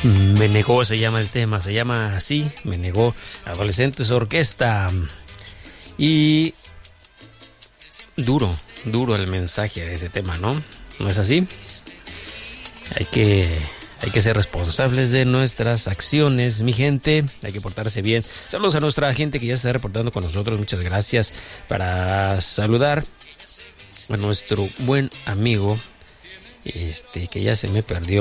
Me negó, se llama el tema, se llama así, Me negó, Adolescentes Orquesta. Y duro el mensaje de ese tema, ¿no? ¿No es así? Hay que ser responsables de nuestras acciones, mi gente. Hay que portarse bien. Saludos a nuestra gente que ya se está reportando con nosotros. Muchas gracias. Para saludar a nuestro buen amigo, que ya se me perdió.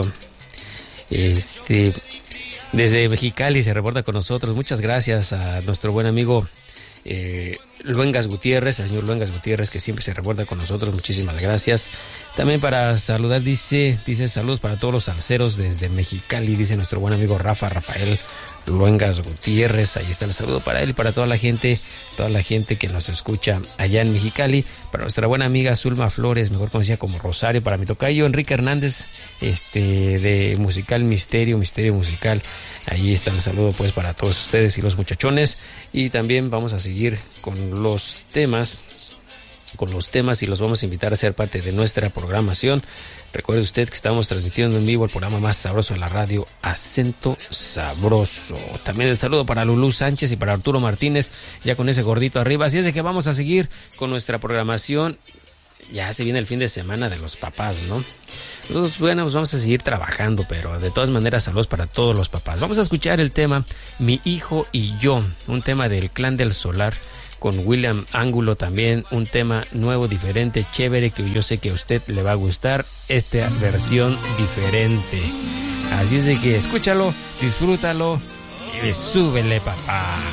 Desde Mexicali se reporta con nosotros. Muchas gracias a nuestro buen amigo Luengas Gutiérrez, el señor Luengas Gutiérrez, que siempre se reporta con nosotros. Muchísimas gracias. También para saludar, dice saludos para todos los salseros desde Mexicali, dice nuestro buen amigo Rafael Luengas Gutiérrez. Ahí está el saludo para él y para toda la gente que nos escucha allá en Mexicali. Para nuestra buena amiga Zulma Flores, mejor conocida como Rosario. Para mi tocayo Enrique Hernández, de Musical Misterio Musical. Ahí está el saludo pues para todos ustedes y los muchachones. Y también vamos a seguir con los temas y los vamos a invitar a ser parte de nuestra programación. Recuerde usted que estamos transmitiendo en vivo el programa más sabroso de la radio, Acento Sabroso. También el saludo para Lulú Sánchez y para Arturo Martínez, ya con ese gordito arriba. Así es de que vamos a seguir con nuestra programación. Ya se viene el fin de semana de los papás, ¿no? Entonces, bueno, pues vamos a seguir trabajando, pero de todas maneras, saludos para todos los papás. Vamos a escuchar el tema Mi Hijo y Yo, un tema del Clan del Solar, con William Ángulo también, un tema nuevo, diferente, chévere, que yo sé que a usted le va a gustar esta versión diferente. Así es de que escúchalo, disfrútalo y súbele, papá.